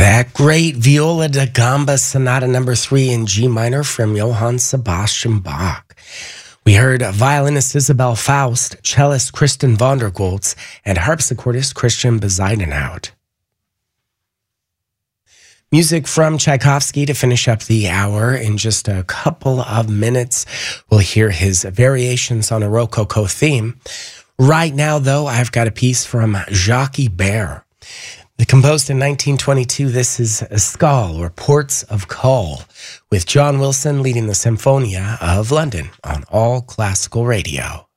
That great Viola da Gamba Sonata number 3 in G minor from Johann Sebastian Bach. We heard violinist Isabel Faust, cellist Kristen Vondergoltz, and harpsichordist Christian Bezuidenhout. Music from Tchaikovsky to finish up the hour. In just a couple of minutes, we'll hear his variations on a Rococo theme. Right now, though, I've got a piece from Jacques Ibert. Composed in 1922, this is Escale, or Ports of Call, with John Wilson leading the Symphonia of London on All Classical Radio.